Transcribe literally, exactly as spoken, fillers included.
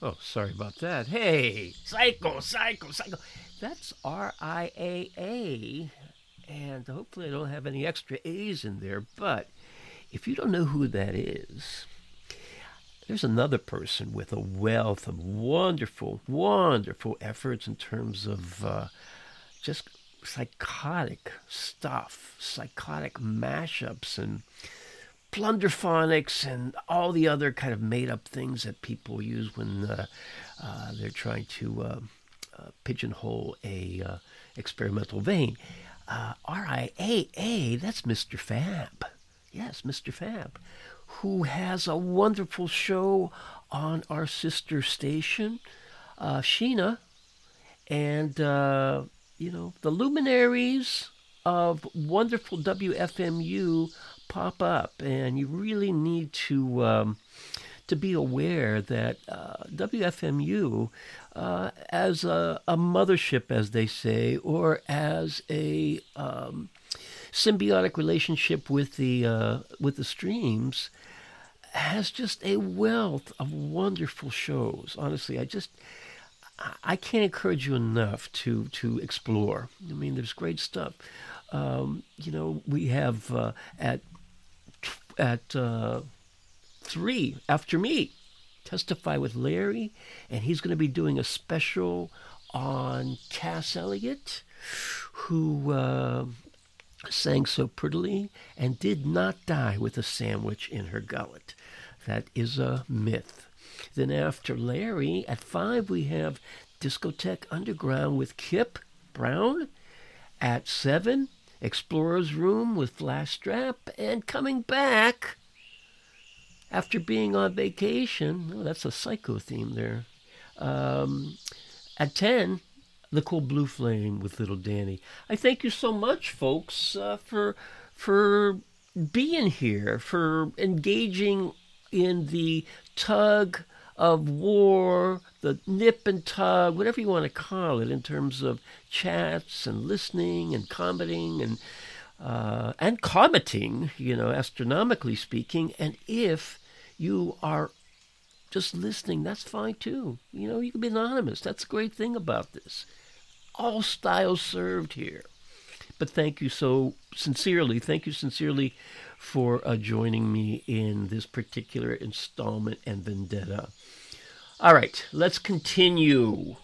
Oh, sorry about that. Hey, Psycho, Psycho, Psycho. That's R I A A. And hopefully I don't have any extra A's in there. But if you don't know who that is, there's another person with a wealth of wonderful, wonderful efforts in terms of uh, just psychotic stuff, psychotic mashups, and plunderphonics, and all the other kind of made-up things that people use when uh, uh, they're trying to uh, uh, pigeonhole a uh, experimental vein. Uh, R I A A, that's Mister Fab. Yes, Mister Fab, who has a wonderful show on our sister station, uh, Sheena, and, uh, you know, the luminaries of wonderful W F M U pop up, and you really need to um, to be aware that uh, W F M U, uh, as a, a mothership, as they say, or as a um, symbiotic relationship with the uh, with the streams, has just a wealth of wonderful shows. Honestly, I just I can't encourage you enough to to explore. I mean, there's great stuff. Um, you know, we have uh, at at uh, three after me, Testify with Larry, and he's going to be doing a special on Cass Elliot, who uh, sang so prettily and did not die with a sandwich in her gullet. That is a myth. Then after Larry, at five, we have Discotheque Underground with Kip Brown. At seven, Explorer's Room with Flash Strap. And coming back after being on vacation, oh, that's a Psycho theme there. Um, at ten, The Cold Blue Flame with Little Danny. I thank you so much, folks, uh, for for being here, for engaging in the tug of war, the nip and tug, whatever you want to call it, in terms of chats and listening and commenting and uh, and commenting, you know, astronomically speaking. And if you are just listening, that's fine too. You know, you can be anonymous. That's the great thing about this. All styles served here. But thank you so sincerely, thank you sincerely for uh, joining me in this particular installment and vendetta. All right, let's continue.